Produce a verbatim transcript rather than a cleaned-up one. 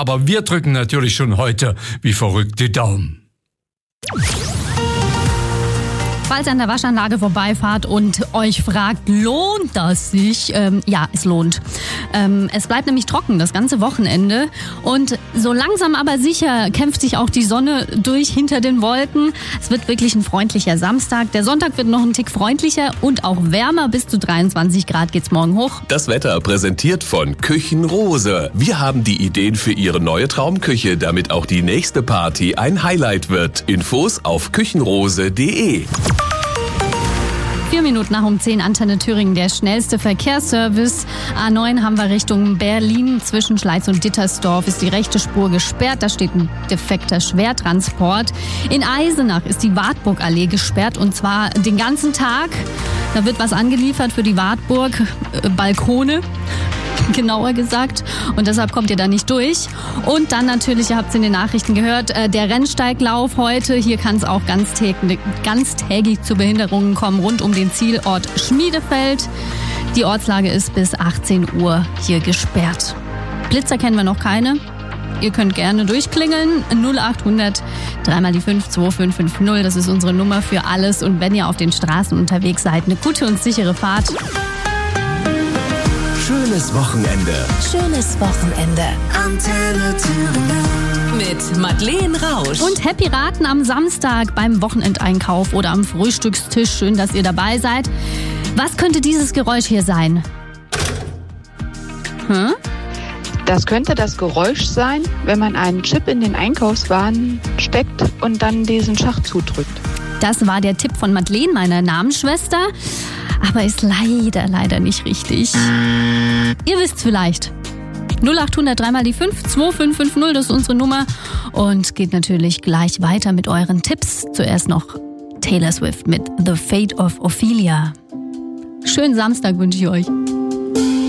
Aber wir drücken natürlich schon heute wie verrückt die Daumen. Falls ihr an der Waschanlage vorbeifahrt und euch fragt, lohnt das sich? Ähm, ja, es lohnt. Ähm, es bleibt nämlich trocken das ganze Wochenende und so langsam aber sicher kämpft sich auch die Sonne durch hinter den Wolken. Es wird wirklich ein freundlicher Samstag. Der Sonntag wird noch ein Tick freundlicher und auch wärmer. Bis zu dreiundzwanzig Grad geht's morgen hoch. Das Wetter präsentiert von Küchenrose. Wir haben die Ideen für Ihre neue Traumküche, damit auch die nächste Party ein Highlight wird. Infos auf küchenrose punkt de. Vier Minuten nach um zehn, Antenne Thüringen, der schnellste Verkehrsservice. A neun haben wir Richtung Berlin. Zwischen Schleiz und Dittersdorf ist die rechte Spur gesperrt. Da steht ein defekter Schwertransport. In Eisenach ist die Wartburgallee gesperrt und zwar den ganzen Tag. Da wird was angeliefert für die Wartburg, äh, Balkone. Genauer gesagt. Und deshalb kommt ihr da nicht durch. Und dann natürlich, ihr habt es in den Nachrichten gehört, der Rennsteiglauf heute. Hier kann es auch ganztägig, ganztägig zu Behinderungen kommen rund um den Zielort Schmiedefeld. Die Ortslage ist bis achtzehn Uhr hier gesperrt. Blitzer kennen wir noch keine. Ihr könnt gerne durchklingeln. null acht hundert drei mal die fünf zwei fünf fünf null. Das ist unsere Nummer für alles. Und wenn ihr auf den Straßen unterwegs seid, eine gute und sichere Fahrt. Schönes Wochenende. Schönes Wochenende. Antenne Thüringen. Mit Madeleine Rausch. Und Happy Raten am Samstag beim Wochenendeinkauf oder am Frühstückstisch. Schön, dass ihr dabei seid. Was könnte dieses Geräusch hier sein? Hm? Das könnte das Geräusch sein, wenn man einen Chip in den Einkaufswagen steckt und dann diesen Schacht zudrückt. Das war der Tipp von Madeleine, meiner Namensschwester. Aber ist leider, leider nicht richtig. Ihr wisst's vielleicht. null acht hundert drei mal die fünf zwei fünf fünf null, das ist unsere Nummer. Und geht natürlich gleich weiter mit euren Tipps. Zuerst noch Taylor Swift mit The Fate of Ophelia. Schönen Samstag wünsche ich euch.